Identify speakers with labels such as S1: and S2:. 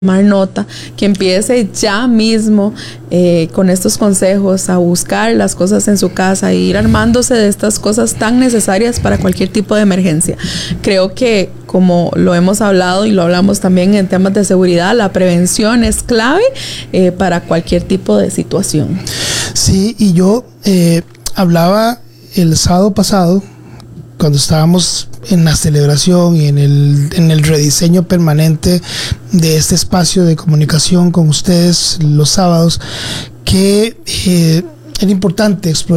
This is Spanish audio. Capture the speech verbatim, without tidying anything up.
S1: tomar nota, que empiece ya mismo eh, con estos consejos a buscar las cosas en su casa e ir armándose de estas cosas tan necesarias para cualquier tipo de emergencia. Creo que, como lo hemos hablado y lo hablamos también en temas de seguridad, la prevención es clave eh, para cualquier tipo de situación.
S2: Sí, y yo eh, hablaba el sábado pasado, cuando estábamos en la celebración y en el, en el rediseño permanente de este espacio de comunicación con ustedes los sábados, que eh, era importante explorar